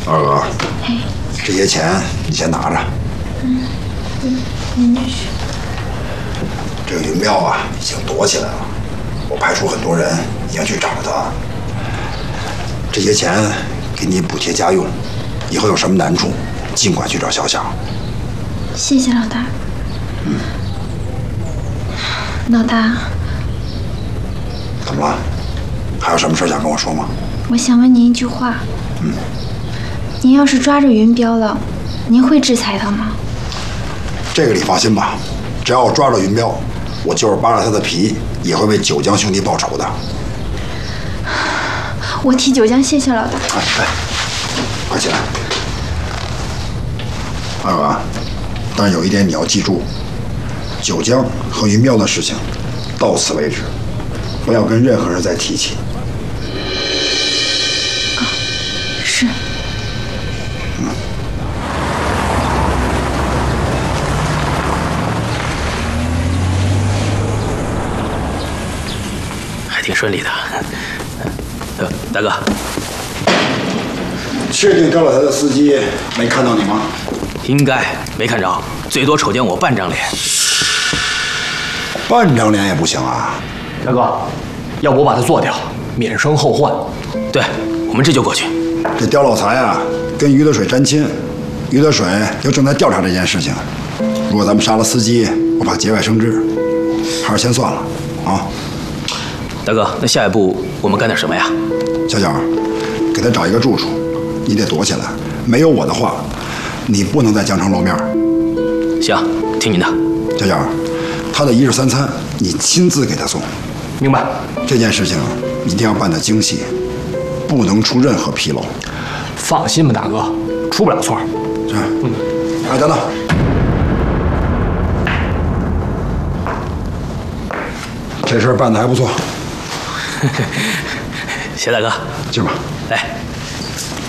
二哥， 嘿， 这些钱你先拿着。 您这是？ 这个云庙啊，已经躲起来了，我派出很多人已经去找他。这些钱给你补贴家用，以后有什么难处，尽管去找小小。 谢谢老大。老大， 怎么了？还有什么事想跟我说吗？ 我想问您一句话。您要是抓着云彪了，您会制裁他吗？ 这个你放心吧，只要我抓着云彪，我就是扒了他的皮，也会为九江兄弟报仇的。 我替九江谢谢老大。 哎，快起来！二哥，但有一点你要记住，九江和云彪的事情到此为止，不要跟任何人再提起。 是。 还挺顺利的。大哥， 确定招了他的司机没看到你吗？ 应该没看着，最多瞅见我半张脸。 半张脸也不行啊！ 大哥，要不我把他做掉，免生后患。 对，我们这就过去。 这刁老财啊，跟于德水沾亲，于德水又正在调查这件事情。如果咱们杀了司机，我怕节外生枝，还是先算了啊。 大哥，那下一步我们干点什么呀？ 小小，给他找一个住处，你得躲起来。没有我的话，你不能在江城露面。 行，听您的。 小小，他的一日三餐你亲自给他送。 明白。 这件事情一定要办得精细，不能出任何纰漏。 放心吧，大哥，出不了错。 是。哎，等等。这事儿办得还不错。 谢大哥， 进吧。 来。